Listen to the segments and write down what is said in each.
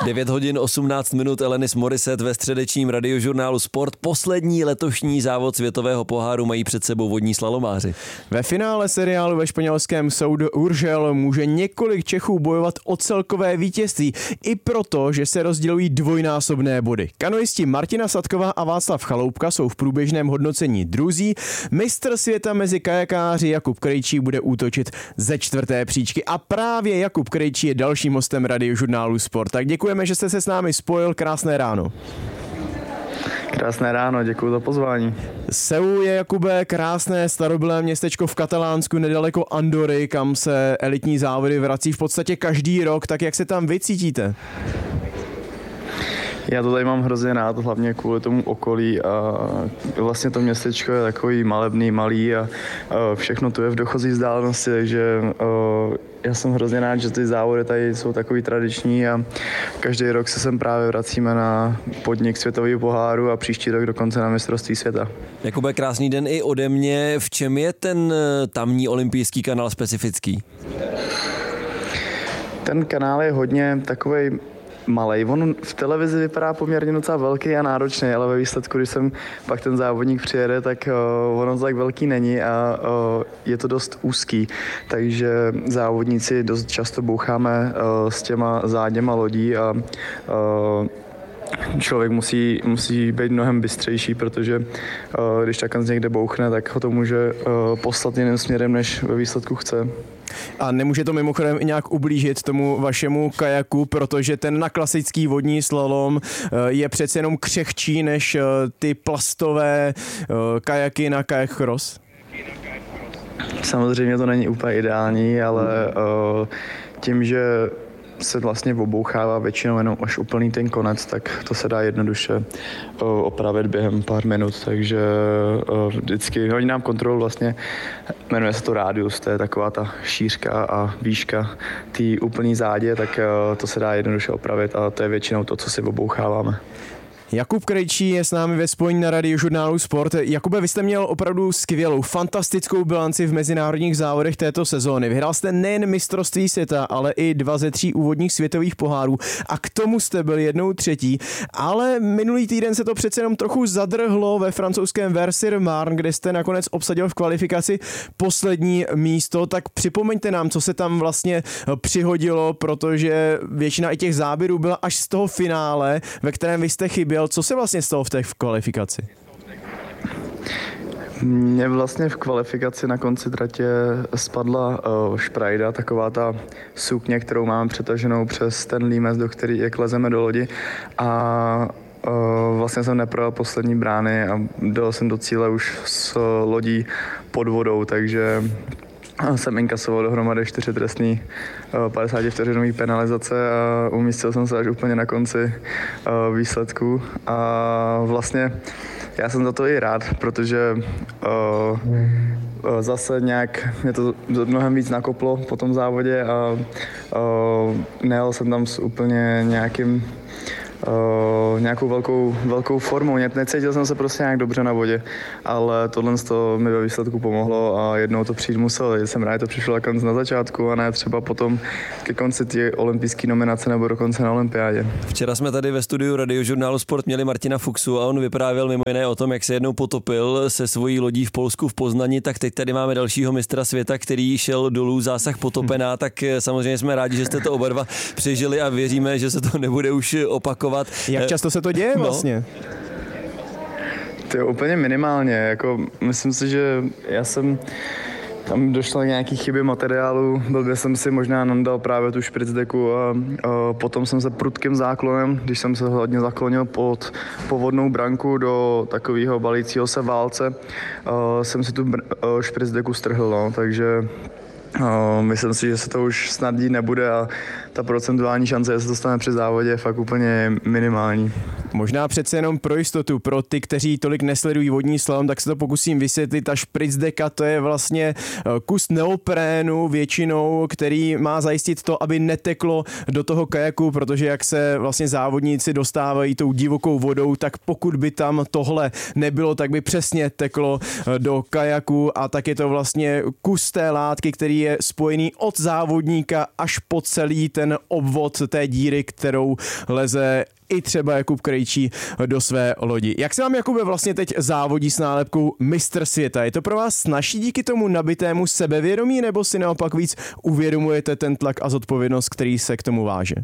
9 hodin 18 minut, Alanis Morissette ve středečním radiožurnálu Sport. Poslední letošní závod světového poháru mají před sebou vodní slalomáři. Ve finále seriálu ve španělském Soudu Urgel může několik Čechů bojovat o celkové vítězství. I proto, že se rozdělují dvojnásobné body. Kanoisti Martina Sadková a Václav Chaloupka jsou v průběžném hodnocení druzí. Mistr světa mezi kajakáři Jakub Krejčí bude útočit ze 4. příčky. A právě Jakub Krejčí je dalším hostem radiožurnálu Sport. Tak děkujeme, že jste se s námi spojil. Krásné ráno. Krásné ráno, děkuji za pozvání. Seu je, Jakube, krásné starobylé městečko v Katalánsku nedaleko Andory, kam se elitní závody vrací v podstatě každý rok. Tak jak se tam vy cítíte? Já to tady mám hrozně rád, hlavně kvůli tomu okolí a vlastně to městečko je takový malebný, malý a všechno tu je v dochozí vzdálenosti, takže já jsem hrozně rád, že ty závody tady jsou takový tradiční a každý rok se sem právě vracíme na podnik světového poháru a příští rok dokonce na mistrovství světa. Jakube, krásný den i ode mě. V čem je ten tamní olympijský kanál specifický? Ten kanál je hodně takovej malej. On v televizi vypadá poměrně docela velký a náročný, ale ve výsledku, když sem pak ten závodník přijede, tak ono tak velký není a je to dost úzký. Takže závodníci dost často boucháme s těma záděma lodí a člověk musí být mnohem bystřejší, protože když takhle někde bouchne, tak ho to může poslat jiným směrem, než ve výsledku chce. A nemůže to mimochodem i nějak ublížit tomu vašemu kajaku, protože ten na klasický vodní slalom je přece jenom křehčí než ty plastové kajaky na kayak cross? Samozřejmě to není úplně ideální, ale tím, že se vlastně obouchává většinou jenom až úplný ten konec, tak to se dá jednoduše opravit během pár minut, takže vždycky oni nám kontrolují vlastně, jmenuje se to rádius, to je taková ta šířka a výška té úplný zádě, tak to se dá jednoduše opravit a to je většinou to, co si oboucháváme. Jakub Krejčí je s námi ve spojení na radiožurnálu Sport. Jakube, vy jste měl opravdu skvělou, fantastickou bilanci v mezinárodních závodech této sezóny. Vyhrál jste nejen mistrovství světa, ale i 2 ze 3 úvodních světových pohárů a k tomu jste byl 1 třetí. Ale minulý týden se to přece jenom trochu zadrhlo ve francouzském Vers-sur-Marne, kde jste nakonec obsadil v kvalifikaci poslední místo. Tak připomeňte nám, co se tam vlastně přihodilo, protože většina i těch záběrů byla až z toho finále, ve kterém vy jste chyběl. Co se vlastně stalo v té kvalifikaci? Mně vlastně v kvalifikaci na konci tratě spadla šprajda, taková ta sukně, kterou máme přetaženou přes ten límec, do který jak lezeme do lodi a vlastně jsem neprojel poslední brány a dojel jsem do cíle už s lodí pod vodou, takže jsem inkasoval dohromady 4 trestný 50 vteřinový penalizace a umístil jsem se až úplně na konci výsledku a vlastně já jsem za to i rád, protože zase nějak mě to mnohem víc nakoplo po tom závodě a nejel jsem tam s úplně nějakou velkou formou. Necítil jsem se prostě nějak dobře na vodě, ale tohle mi ve výsledku pomohlo a jednou to přijít musel. Jsem rád, to přišlo na začátku a ne třeba potom ke konci té olympijské nominace nebo dokonce na olympiádě. Včera jsme tady ve studiu radiožurnálu Sport měli Martina Fuchsu a on vyprávěl mimo jiné o tom, jak se jednou potopil se svojí lodí v Polsku v Poznani, tak teď tady máme dalšího mistra světa, který šel dolů, zásah potopená, tak samozřejmě jsme rádi, že jste to oba dva přežili a věříme, že se to nebude už opakovat. Jak často se to děje vlastně? To je úplně minimálně, jako myslím si, že já jsem tam došlo k nějaký chybě materiálu, blbě jsem si možná nandal právě tu špricdeku a potom jsem se prudkým záklonem, když jsem se hodně zaklonil pod povodnou branku do takového balícího se válce, jsem si tu špricdeku strhl, no, takže myslím si, že se to už snad dít nebude a ta procentuální šance, že se to stane při závodě, je fakt úplně minimální. Možná přece jenom pro jistotu, pro ty, kteří tolik nesledují vodní slalom, tak se to pokusím vysvětlit. Ta špricdeka, to je vlastně kus neoprénu většinou, který má zajistit to, aby neteklo do toho kajaku, protože jak se vlastně závodníci dostávají tou divokou vodou, tak pokud by tam tohle nebylo, tak by přesně teklo do kajaku a tak je to vlastně kus té látky, který je spojený od závodníka až po celý ten obvod té díry, kterou leze i třeba Jakub Krejčí do své lodi. Jak se vám, Jakube, vlastně teď závodí s nálepkou mistr světa? Je to pro vás snazší díky tomu nabitému sebevědomí, nebo si naopak víc uvědomujete ten tlak a zodpovědnost, který se k tomu váže?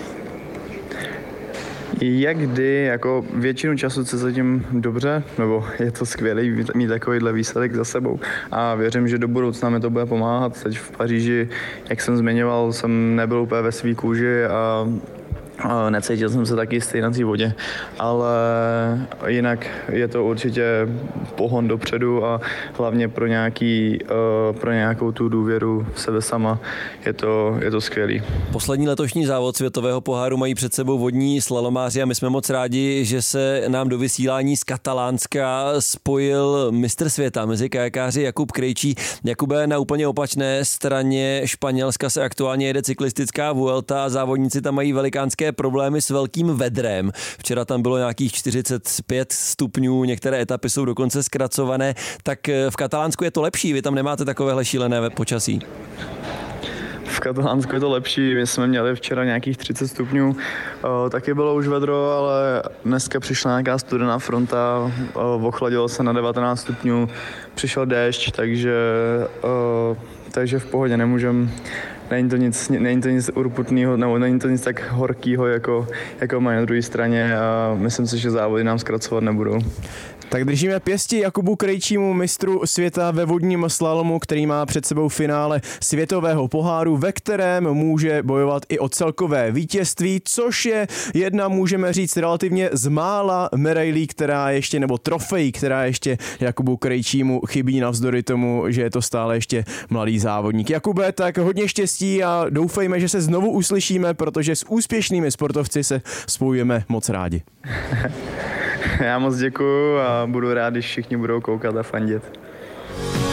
Jak kdy, jako většinu času se zatím dobře, nebo je to skvělý mít takovýhle výsledek za sebou a věřím, že do budoucna mi to bude pomáhat. Teď v Paříži, jak jsem zmiňoval, jsem nebyl úplně ve svý kůži a necítil jsem se taky jistý na té vodě, ale jinak je to určitě pohon dopředu a hlavně pro nějakou tu důvěru v sebe sama je to skvělý. Poslední letošní závod světového poháru mají před sebou vodní slalomáři a my jsme moc rádi, že se nám do vysílání z Katalánska spojil mistr světa mezi kajakáři Jakub Krejčí. Jakube, na úplně opačné straně Španělska se aktuálně jede cyklistická Vuelta a závodníci tam mají velikánské problémy s velkým vedrem. Včera tam bylo nějakých 45 stupňů, některé etapy jsou dokonce zkracované. Tak v Katalánsku je to lepší, vy tam nemáte takovéhle šílené počasí. V Katalánsku je to lepší, my jsme měli včera nějakých 30 stupňů, taky bylo už vedro, ale dneska přišla nějaká studená fronta, ochladilo se na 19 stupňů, přišel déšť, takže v pohodě nemůžem. Není to nic urputného, nebo není to nic tak horkého, jako mají na druhé straně a myslím si, že závody nám zkracovat nebudou. Tak držíme pěsti Jakubu Krejčímu, mistru světa ve vodním slalomu, který má před sebou finále světového poháru, ve kterém může bojovat i o celkové vítězství, což je jedna, můžeme říct, relativně z mála medailí, trofejí, která ještě Jakubu Krejčímu chybí navzdory tomu, že je to stále ještě mladý závodník. Jakube, tak hodně štěstí a doufejme, že se znovu uslyšíme, protože s úspěšnými sportovci se spojujeme moc rádi. Já moc děkuju a budu rád, když všichni budou koukat a fandit.